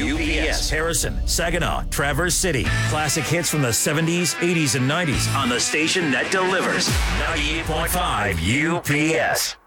UPS, Harrison, Saginaw, Traverse City. Classic hits from the 70s, 80s, and 90s on the station that delivers. 98.5 UPS.